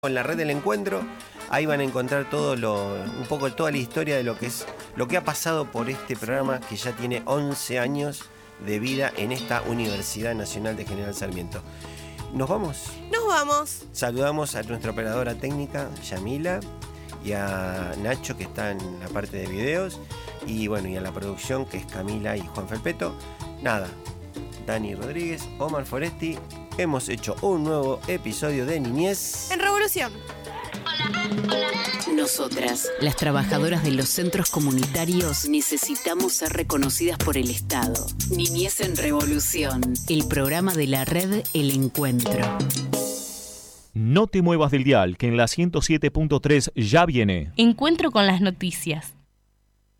En la red del encuentro, ahí van a encontrar un poco toda la historia de lo que ha pasado por este programa que ya tiene 11 años de vida en esta Universidad Nacional de General Sarmiento. ¿Nos vamos? Nos vamos. Saludamos a nuestra operadora técnica, Yamila, y a Nacho, que está en la parte de videos, y bueno, y a la producción, que es Camila y Juan Felpeto. Nada, Dani Rodríguez, Omar Foresti. Hemos hecho un nuevo episodio de Niñez en Revolución. Nosotras, las trabajadoras de los centros comunitarios, necesitamos ser reconocidas por el Estado. Niñez en Revolución, el programa de la red El Encuentro. No te muevas del dial, que en la 107.3 ya viene Encuentro con las noticias.